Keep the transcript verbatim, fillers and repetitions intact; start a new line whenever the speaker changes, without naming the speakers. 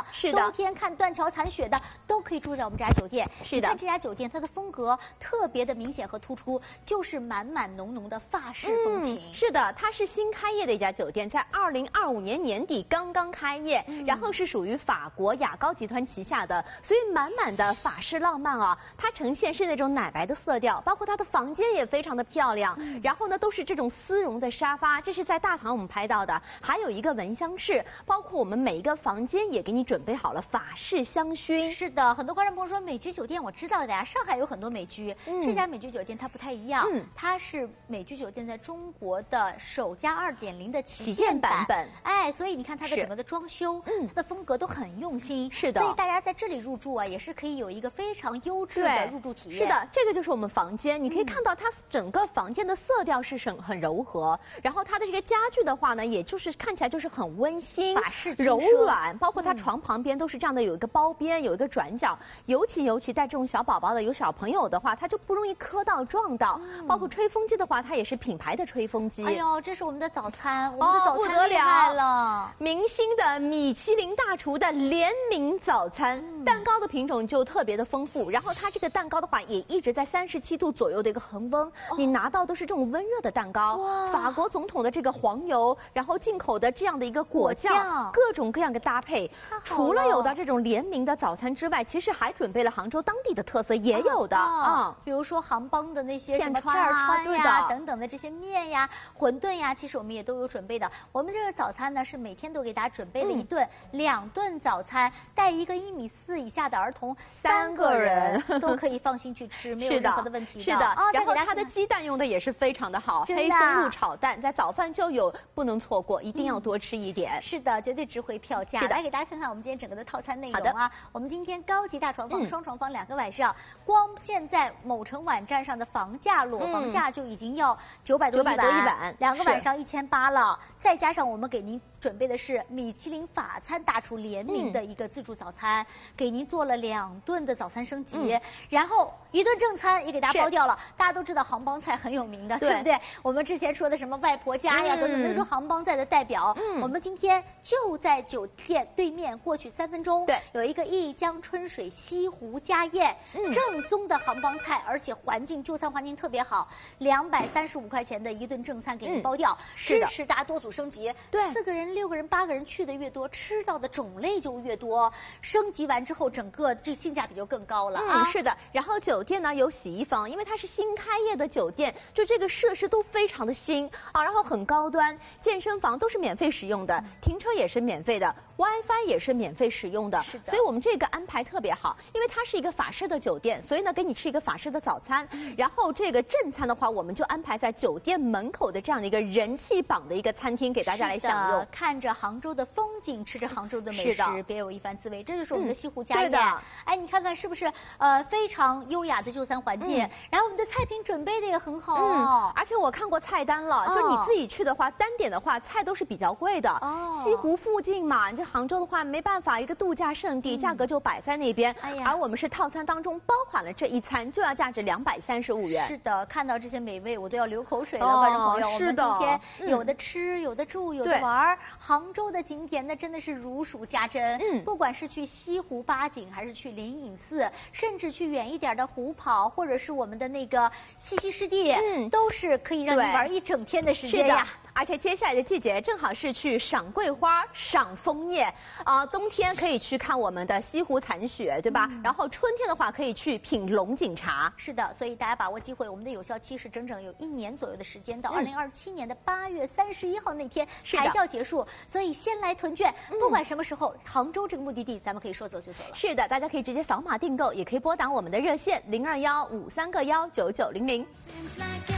是的，
冬天看断桥残雪的都可以住在我们这家酒店。
是的，
看这家酒店它的风格特别的明显和突出，就是满满浓浓的法式风情。
嗯、是的，它是新开业的一家酒店，在二零二五年年底刚刚开业，嗯、然后是属于法国雅高集团旗下的，所以满满的法式浪漫啊！它呈现是那种奶白的色调，包括它的房间也非常的漂亮。嗯、然后呢，都是这种丝绒的沙发，这是在大堂我们拍到的，还有一个闻香室，包括我们每一个房间也给你准备好了法式香薰。
是的，很多观众朋友说美居酒店我知道的呀，上海有很多美居，嗯、这家美居酒店它不太一样，嗯、它是美居酒店在中国的首家二点零的旗舰版本。哎，所以你看它的整个的装修，嗯，它的风格都很用心。
是的，
所以大家在这里入住啊，也是可以有一个非常优质的入住体验。
是的，这个就是我们房间，你可以看到它整个房间的色调是很很柔和，然后它的这个家具的话呢，也就是看起来就是很温馨、
法式
柔软，包括它床旁边都是这样的，有一个包边，有一个转角，尤其尤其带这种小宝宝的、有小朋友的话，它就不容易磕到撞到。嗯、包括吹风机的话，它也是品牌的吹风机。
哎呦，这是我们的早餐，我们的早餐、
哦、不得了
了，
明星的米其林大厨的联名早餐，嗯、蛋糕的品种就特别的丰富，然后它这个蛋糕的话也一直在三十七度左右的一个恒温，哦、你拿到都是这种温热的蛋糕。法国总统的这个黄油，然后进口的这样的一个果酱，果酱各种各样的搭配。除了有的这种联名的早餐之外，其实还准备了杭州当地的特色，也有的啊、
嗯，比如说杭帮的那些什么
片
儿川呀
的
等等的这些面呀、馄饨呀，其实我们也都有准备的。我们这个早餐呢是每天都给大家准备了一顿、嗯、两顿早餐，带一个一米四以下的儿童，三个人都可以放心去吃，没有任何的问题的。
是的，哦、然后它的鸡蛋用的也是非常的好，黑松露炒蛋在早饭就有，不能错过，一定要多吃一点。
嗯、是的，绝对值回票价。来给大家看看我们今天整个的套餐内容啊。我们今天高级大床房、嗯、双床房两个晚上，光现在某城网站上的房价裸房价就已经要九百多一晚，两个晚上一千八了，再加上我们给您准备的是米其林法餐大厨联名的一个自助早餐，嗯、给您做了两顿的早餐升级，嗯、然后一顿正餐也给大家包掉了。大家都知道杭帮菜很有名的， 对, 对不对？我们之前说的什么外婆家呀、嗯、等等，都是杭帮菜的代表。嗯、我们今天就在酒店对面，过去三分钟，对，有一个一江春水西湖家宴，嗯、正宗的杭帮菜，而且环境就餐环境特别好，两百三十五块钱的一顿正餐给您包掉，嗯、支持大家多组升级。对，四个人、六个人、八个人去的越多，吃到的种类就越多，升级完之后，整个这性价比就更高了啊！
嗯、是的，然后酒店呢有洗衣房，因为它是新开业的酒店，就这个设施都非常的新啊，然后很高端，健身房都是免费使用的，停车也是免费的。WiFi 也是免费使用的，
是的，
所以我们这个安排特别好，因为它是一个法式的酒店，所以呢给你吃一个法式的早餐，嗯、然后这个正餐的话，我们就安排在酒店门口的这样的一个人气榜的一个餐厅给大家来享用，
看着杭州的风景，吃着杭州的美食，别有一番滋味。这就是我们的西湖家宴，
嗯、对的，
哎，你看看是不是呃非常优雅的就餐环境？嗯、然后我们的菜品准备的也很好，
嗯，而且我看过菜单了，哦、就你自己去的话，单点的话菜都是比较贵的。哦，西湖附近嘛，这杭州的话没办法，一个度假胜地，嗯、价格就摆在那边。哎呀，而我们是套餐当中包含了这一餐，就要价值两百三十五元。
是的，看到这些美味，我都要流口水了，观众朋友。
是的，
我们今天有的吃，嗯、有的住，有的玩。杭州的景点那真的是如数家珍。嗯，不管是去西湖八景，还是去灵隐寺，甚至去远一点的虎跑，或者是我们的那个西溪湿地，嗯，都是可以让你玩一整天的时间呀。
而且接下来的季节正好是去赏桂花、赏枫叶啊、呃，冬天可以去看我们的西湖残雪，对吧？嗯、然后春天的话可以去品龙井茶。
是的，所以大家把握机会，我们的有效期是整整有一年左右的时间，到二零二七年的八月三十一号那天才叫结束。所以先来囤券，不管什么时候，嗯、杭州这个目的地咱们可以说走就走了。
是的，大家可以直接扫码订购，也可以拨打我们的热线零二幺五三个幺九九零零。